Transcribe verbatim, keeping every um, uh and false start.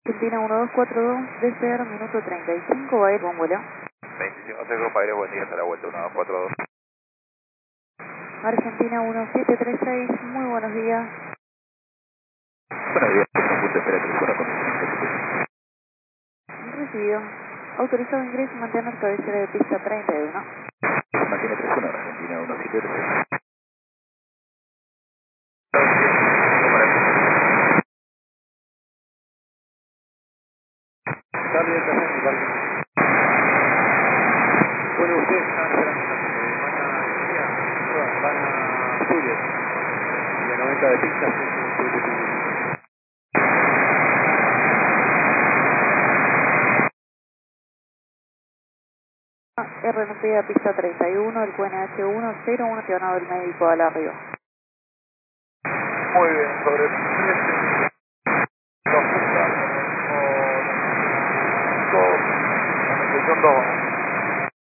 Argentina uno dos cuatro dos, despegar minuto treinta y cinco, va a ir con vuelo. veinticinco segundos para ir, buen día, hasta la vuelta, uno dos cuatro dos. Argentina uno siete tres seis, muy buenos días. Buenos días, punto espera teléfono con Recibido. Autorizado ingreso, mantener cabecera de pista treinta y uno. mantiene teléfono Argentina uno siete tres seis. Está bien, está bien, vale. Bueno, ustedes están esperando, eh, van a Italia, perdón, van a Asturias, y a noventa de pista, es un siete punto R N P a pista treinta y uno, el Q N H uno cero uno, accionado el médico al arriba. Muy bien, sobre el dos puntas, con dos, con dos.